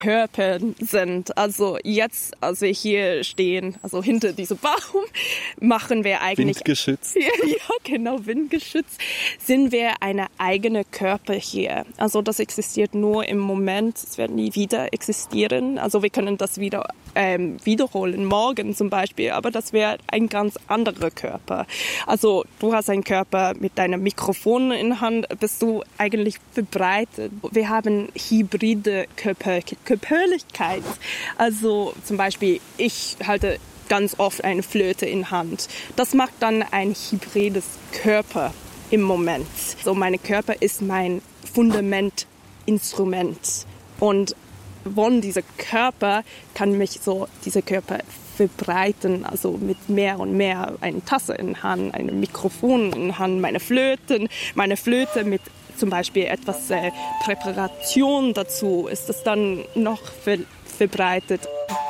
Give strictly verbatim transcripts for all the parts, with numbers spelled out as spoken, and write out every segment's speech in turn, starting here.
Körpern sind. Also jetzt, als wir hier stehen, also hinter diesem Baum, machen wir eigentlich... Windgeschützt. Ja, ja, genau, windgeschützt, sind wir eine eigene Körper hier. Also das existiert nur im Moment, es wird nie wieder existieren. Also wir können das wieder ähm, wiederholen, morgen zum Beispiel, aber das wäre ein ganz anderer Körper. Also du hast einen Körper mit deinem Mikrofon in der Hand, bist du eigentlich verbreitet. Wir haben hybride Körper, Körperlichkeit. Also zum Beispiel, ich halte ganz oft eine Flöte in der Hand. Das macht dann ein hybrides Körper im Moment. So, mein Körper ist mein Fundamentinstrument. Und von diesem Körper kann mich so dieser Körper verbreiten, also mit mehr und mehr eine Tasse in der Hand, ein Mikrofon in der Hand, meine Flöten, meine Flöte mit zum Beispiel etwas äh, Präparation dazu, ist das dann noch ver- verbreitet.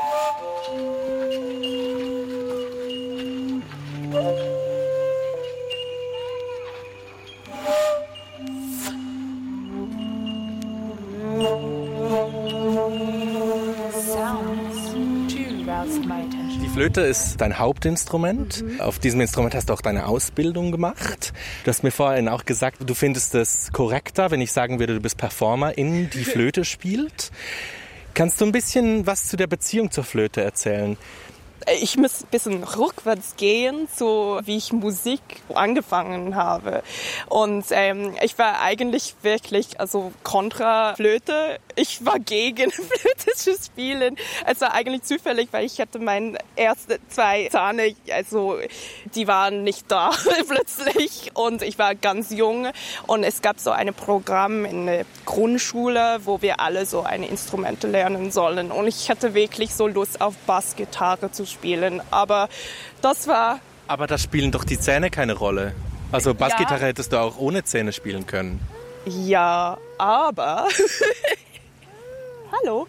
Die Flöte ist dein Hauptinstrument. Mhm. Auf diesem Instrument hast du auch deine Ausbildung gemacht. Du hast mir vorhin auch gesagt, du findest es korrekter, wenn ich sagen würde, du bist Performerin, die Flöte spielt. Kannst du ein bisschen was zu der Beziehung zur Flöte erzählen? Ich muss ein bisschen rückwärts gehen, so wie ich Musik angefangen habe. Und ähm, ich war eigentlich wirklich also kontra Flöte. Ich war gegen Flöte zu spielen. Es war eigentlich zufällig, weil ich hatte meine ersten zwei Zähne, also die waren nicht da plötzlich. Und ich war ganz jung. Und es gab so ein Programm in der Grundschule, wo wir alle so eine Instrumente lernen sollen. Und ich hatte wirklich so Lust auf Bassgitarre zu spielen, aber das war... Aber da spielen doch die Zähne keine Rolle. Also Bassgitarre ja. Hättest du auch ohne Zähne spielen können. Ja, aber... Hallo.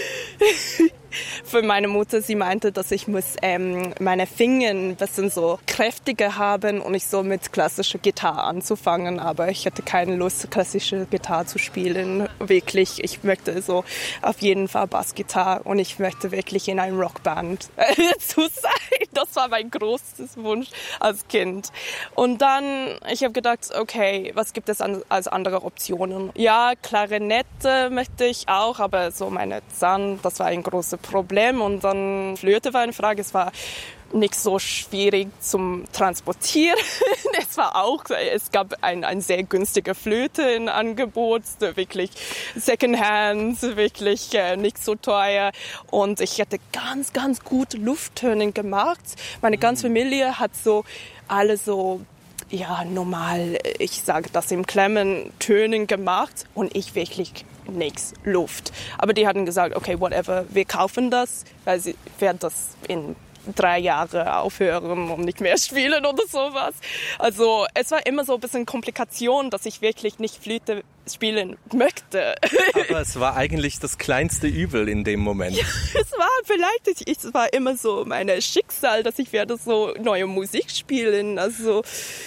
Für meine Mutter, sie meinte, dass ich muss ähm, meine Finger ein bisschen so kräftiger haben und ich so mit klassischer Gitarre anzufangen, aber ich hatte keine Lust, klassische Gitarre zu spielen, wirklich. Ich möchte so auf jeden Fall Bassgitarre und ich möchte wirklich in einem Rockband zu sein. Das war mein großes Wunsch als Kind. Und dann, ich habe gedacht, okay, was gibt es an, als andere Optionen? Ja, Klarinette möchte ich auch, aber so meine Zahn, das war ein großes Problem. Und dann Flöte war eine Frage. Es war nicht so schwierig zum Transportieren. Es war auch, es gab ein, ein sehr günstige Flöte in Angebot, wirklich Secondhand, wirklich äh, nicht so teuer. Und ich hätte ganz, ganz gut Lufttönen gemacht. Meine ganze Familie hat so alle so ja, normal, ich sage das im Klemmen, Tönen gemacht und ich wirklich nichts, Luft. Aber die hatten gesagt, okay, whatever, wir kaufen das, weil sie werden das in drei Jahre aufhören und nicht mehr spielen oder sowas. Also es war immer so ein bisschen Komplikation, dass ich wirklich nicht Flöte spielen möchte. Aber es war eigentlich das kleinste Übel in dem Moment. Ja, es war vielleicht, es war immer so mein Schicksal, dass ich werde so neue Musik spielen. Also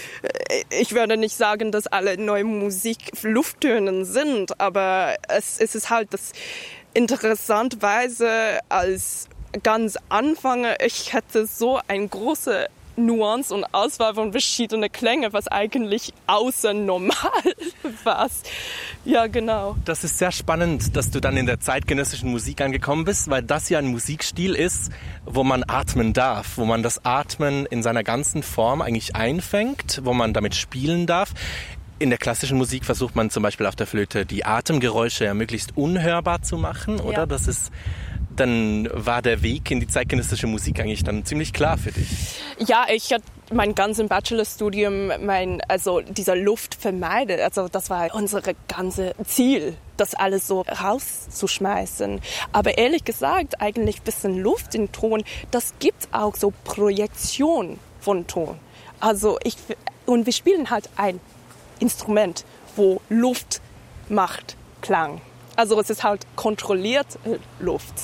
ich würde nicht sagen, dass alle neue Musik Lufttönen sind, aber es, es ist halt das interessanterweise als ganz Anfang, ich hatte so eine große Nuance und Auswahl von verschiedenen Klängen, was eigentlich außer normal war. Ja, genau. Das ist sehr spannend, dass du dann in der zeitgenössischen Musik angekommen bist, weil das ja ein Musikstil ist, wo man atmen darf, wo man das Atmen in seiner ganzen Form eigentlich einfängt, wo man damit spielen darf. In der klassischen Musik versucht man zum Beispiel auf der Flöte die Atemgeräusche ja möglichst unhörbar zu machen, oder? Ja. Das ist Dann war der Weg in die zeitgenössische Musik eigentlich dann ziemlich klar für dich. Ja, ich hatte mein ganzes Bachelorstudium, mein, also dieser Luft vermeidet. Also das war unser ganzes Ziel, das alles so rauszuschmeißen. Aber ehrlich gesagt, eigentlich ein bisschen Luft in Ton, das gibt auch so Projektion von Ton. Also ich, und wir spielen halt ein Instrument, wo Luft macht Klang. Also es ist halt kontrolliert Luft.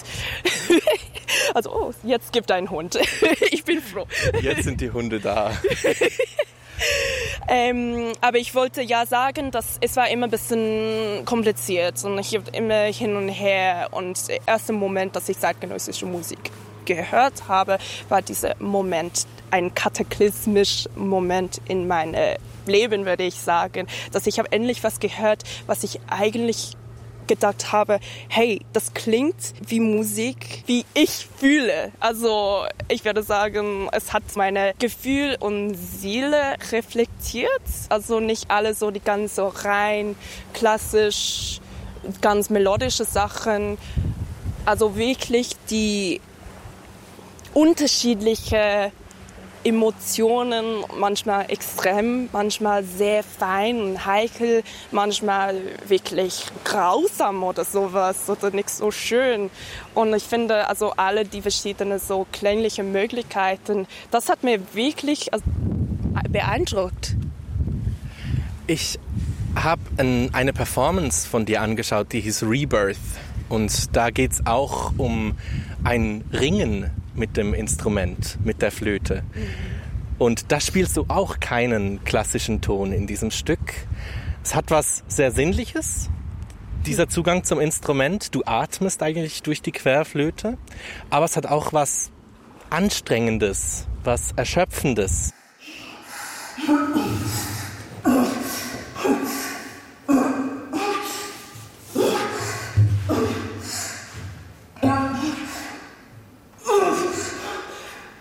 Also oh, jetzt gibt ein Hund. Ich bin froh. Jetzt sind die Hunde da. Ähm, aber ich wollte ja sagen, dass es war immer ein bisschen kompliziert und ich habe immer hin und her. Und der erste Moment, dass ich zeitgenössische Musik gehört habe, war dieser Moment, ein kataklysmischer Moment in meinem Leben, würde ich sagen, dass ich habe endlich was gehört, was ich eigentlich gedacht habe, hey, das klingt wie Musik, wie ich fühle. Also ich würde sagen, es hat meine Gefühl und Seele reflektiert. Also nicht alle so die ganz so rein klassisch, ganz melodische Sachen. Also wirklich die unterschiedliche Emotionen, manchmal extrem, manchmal sehr fein und heikel, manchmal wirklich grausam oder sowas oder nicht so schön. Und ich finde, also alle die verschiedenen so klangliche Möglichkeiten, das hat mir wirklich beeindruckt. Ich habe ein, eine Performance von dir angeschaut, die hieß Rebirth. Und da geht es auch um ein Ringen mit dem Instrument, mit der Flöte. Mhm. Und da spielst du auch keinen klassischen Ton in diesem Stück. Es hat was sehr Sinnliches, dieser Zugang zum Instrument. Du atmest eigentlich durch die Querflöte, aber es hat auch was Anstrengendes, was Erschöpfendes.